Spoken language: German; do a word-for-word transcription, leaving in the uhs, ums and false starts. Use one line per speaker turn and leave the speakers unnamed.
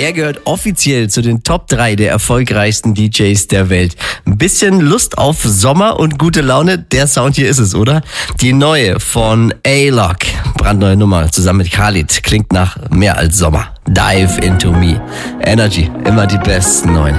Er gehört offiziell zu den Top drei der erfolgreichsten D Js der Welt. Ein bisschen Lust auf Sommer und gute Laune, der Sound hier ist es, oder? Die neue von A-Lock, brandneue Nummer, zusammen mit Khalid, klingt nach mehr als Sommer. Dive into me. Energy, immer die besten neuen.